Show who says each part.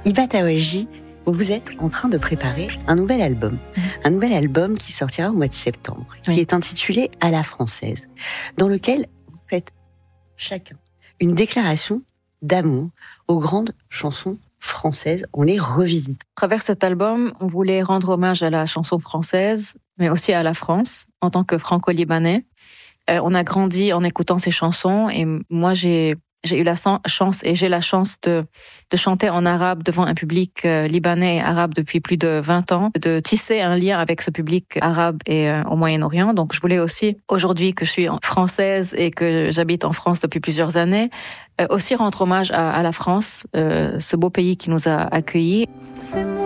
Speaker 1: Hiba Tawaji, vous êtes en train de préparer un nouvel album. Un nouvel album qui sortira au mois de septembre, qui est intitulé « À la française », dans lequel vous faites chacun une déclaration d'amour aux grandes chansons françaises. On les revisite.
Speaker 2: À travers cet album, on voulait rendre hommage à la chanson française, mais aussi à la France, en tant que franco-libanais. On a grandi en écoutant ces chansons et moi, j'ai eu la chance et j'ai la chance de chanter en arabe devant un public libanais et arabe depuis plus de 20 ans, de tisser un lien avec ce public arabe et au Moyen-Orient. Donc, je voulais aussi, aujourd'hui que je suis française et que j'habite en France depuis plusieurs années, aussi rendre hommage à la France, ce beau pays qui nous a accueillis.